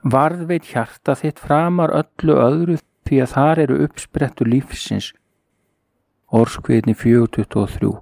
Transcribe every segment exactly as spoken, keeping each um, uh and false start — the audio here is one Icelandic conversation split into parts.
Varðveit hjarta þitt framar öllu öðru því að þar eru uppsprettur lífsins. Orðskviðni fjögur tuttugu og þrjú.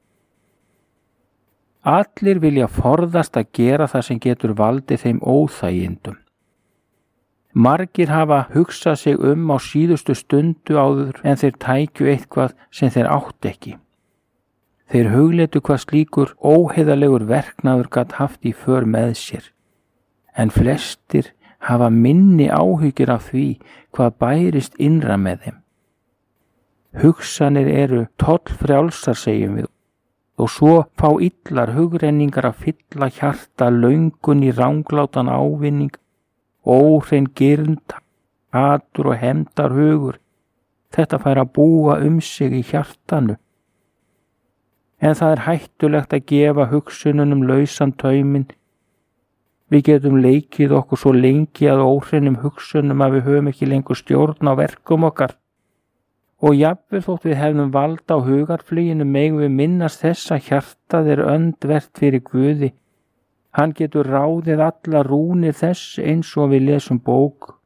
Allir vilja forðast að gera það sem getur valdið þeim óþægindum. Margir hafa hugsað sig um á síðustu stundu áður en þeir tækju eitthvað sem þeir átt ekki. Þeir hugleitu hvað slíkur óheiðarlegur verknaður gat haft í för með sér. En flestir hafa minni áhyggjur af því hvað bærist innra með þeim. Hugsanir eru tollfrjálsar, segjum við, og svo fá illar hugrenningar að fylla hjarta löngun í ranglátan ávinning, óhrein girnd, hatur og hefndar hugur. Þetta fær að búa um sig í hjartanu. En það er hættulegt að gefa hugsununum lausan tauminn. Við getum leikið okkur svo lengi að óhreinum hugsunum að við höfum ekki lengur stjórn á verkum okkar. Og jafnvel þótt við hefnum vald á hugarfluginu megum við minnast þess að hjartað er öndvert fyrir Guði. Hann getur ráðið alla rúnir þess eins og við lesum bók.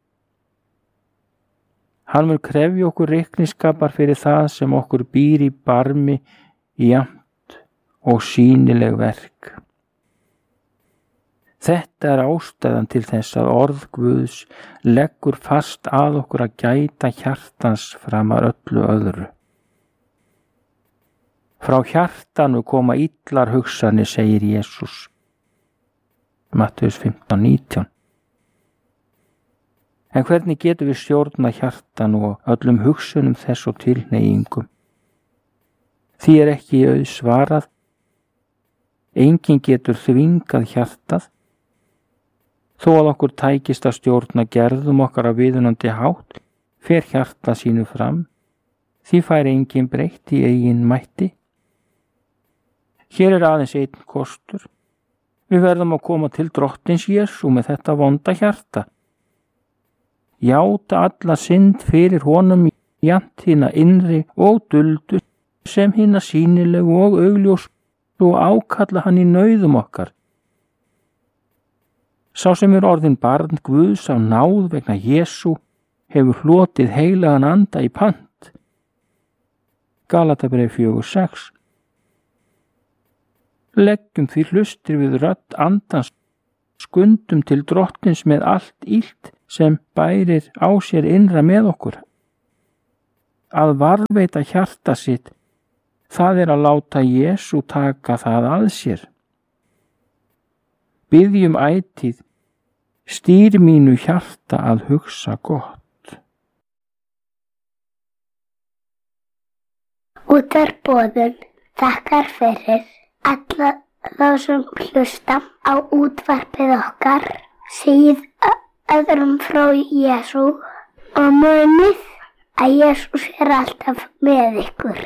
Hann mun krefja okkur reikningsskapar fyrir það sem okkur býr í barmi, jafnt og sýnileg verk. Þetta er ástæðan til þess að orð Guðs leggur fast að okkur að gæta hjartans framar öllu öðru. Frá hjartanu koma illar hugsanir, segir Jesús. Mattheus fimmtán nítján. En hvernig getum við stjórna hjartanu og öllum hugsunum þess og tilhneigingum? Því er ekki auðsvarað. Enginn getur þvingað hjartað. Þó að okkur tækist að stjórna gerðum okkar að viðunandi hátt, fer hjarta sínu fram, því fær enginn breytt í eigin mætti. Hér er aðeins einn kostur. Við verðum að koma til Drottins Jesú með þetta vonda hjarta. Játa alla synd fyrir honum, jafnt hina innri og duldu sem hina sýnilegu og augljós, og ákalla hann í nauðum okkar. Sá sem er orðin barn Guðs á náð vegna Jesú hefur hlotið heilagan anda í pant. Galatabréf fjögur sex. Leggjum því hlustir við rödd andans, skundum til Drottins með allt illt sem bærir á sér innra með okkur. Að varðveita hjarta sitt, það er að láta Jesú taka það að sér. Biðjum ætíð, stýr mínu hjarta að hugsa gott. Útvarpsboðun þakkar fyrir alla þá sem hlusta á útvarpið okkar, segið öðrum frá Jesú og munið að Jesús er alltaf með ykkur.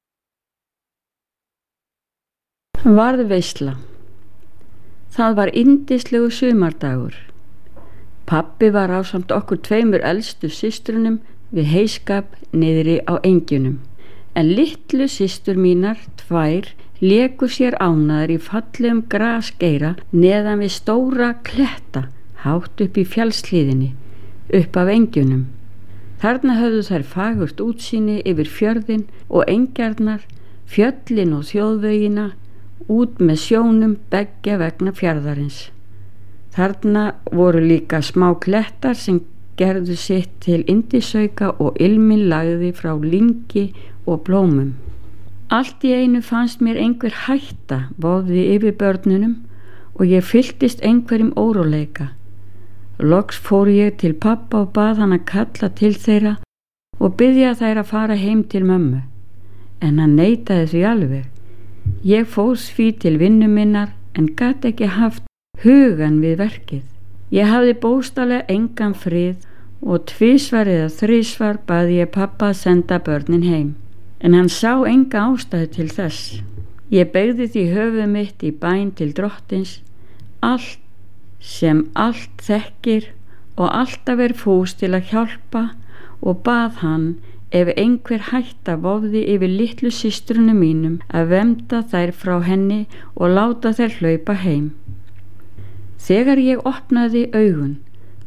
Varðveisla. Það var yndislegu sumardagur. Pabbi var ásamt okkur tveimur elstu systrunum við heyskap niðri á engjunum. En litlu systur mínar, tvær, léku sér ánaðar í fallegum grasgeira neðan við stóra kletta, hátt upp í fjallshlíðinni, upp af engjunum. Þarna höfðu þær fagurt útsýni yfir fjörðin og engjarnar, fjöllin og þjóðvegina, út með sjónum beggja vegna fjarðarins. Þarna voru líka smá klettar sem gerðu sitt til yndisauka og ilminn lagði frá lyngi og blómum. Allt í einu fannst mér einhver hætta vofði yfir börnunum og ég fylltist einhverjum óróleika. Loks fór ég til pappa og bað hann að kalla til þeirra og biðja þær að fara heim til mömmu. En hann neitaði því alveg. Ég fór því til vinnu minnar en gat ekki haft hugan við verkið. Ég hafði bókstaflega engan frið og tvisvar eða þrisvar bað ég pappa að senda börnin heim. En hann sá enga ástæðu til þess. Ég beygði því höfuð mitt í bæn til Drottins, allt sem allt þekkir og alltaf er fús til að hjálpa og bað hann ef einhver hætta vofði yfir litlu systrunum mínum að vernda þær frá henni og láta þær hlaupa heim. Þegar ég opnaði augun,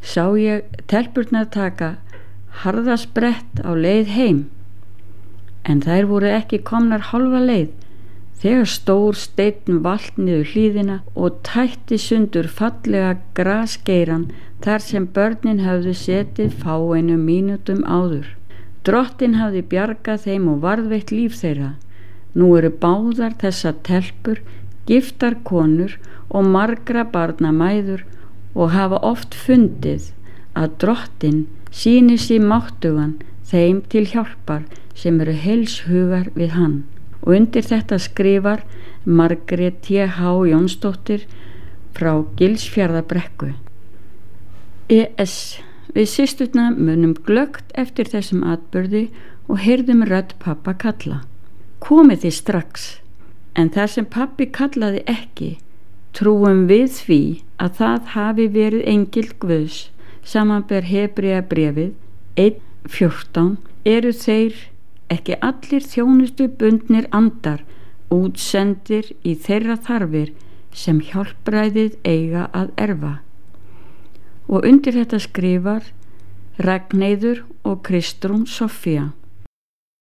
sá ég telpurnar taka harða sprett á leið heim, en þær voru ekki komnar hálfa leið þegar stór steinn valt niður hlíðina og tætti sundur fallega grasgeiran þar sem börnin höfðu setið fáeinum mínútum áður. Drottinn hafði bjargað þeim og varðveitt líf þeirra. Nú eru báðar þessar telpur giftar konur og margra barna mæður og hafa oft fundið að Drottinn sýnir sér máttugan þeim til hjálpar sem eru heilshugar við hann. Og undir þetta skrifar Margrét T H Jónsdóttir frá Gilsfjarðarbrekku. E S Við systurna munum glöggt eftir þessum atburði og heyrðum rödd pappa kalla: Komið þið strax. En þar sem pappi kallaði ekki, trúum við því að það hafi verið engill Guðs. Samanber Hebreabréfið eitt fjórtán, eru þeir ekki allir þjónustu bundnir andar, útsendir í þeirra þarfir sem hjálpræðið eiga að erfa. Og undir þetta skrifar Ragnheiður og Kristrún Soffía.